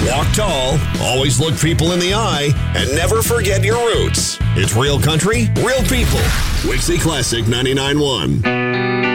Walk tall, always look people in the eye, and never forget your roots. It's real country, real people. Wixie Classic 99.1.